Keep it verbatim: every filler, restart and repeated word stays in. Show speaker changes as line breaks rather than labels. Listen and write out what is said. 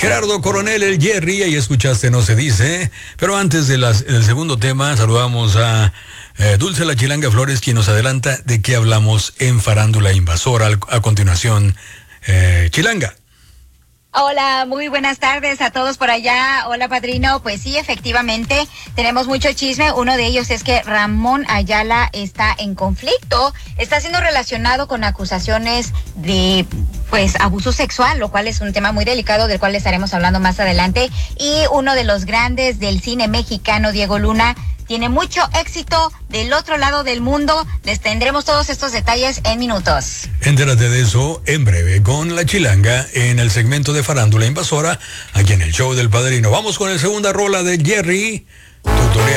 Gerardo Coronel, el Jerry, ahí escuchaste No Se Dice. Pero antes de las, del segundo tema, saludamos a eh, Dulce La Chilanga Flores, quien nos adelanta de qué hablamos en Farándula Invasora. A continuación, eh, Chilanga.
Hola, muy buenas tardes a todos por allá. Hola, padrino. Pues sí, efectivamente, tenemos mucho chisme. Uno de ellos es que Ramón Ayala está en conflicto. Está siendo relacionado con acusaciones de, pues, abuso sexual, lo cual es un tema muy delicado del cual estaremos hablando más adelante. Y uno de los grandes del cine mexicano, Diego Luna, tiene mucho éxito del otro lado del mundo. Les tendremos todos estos detalles en minutos.
Entérate de eso en breve con La Chilanga en el segmento de Farándula Invasora, aquí en el show del Padrino. Vamos con la segunda rola de Jerry. Tutorial.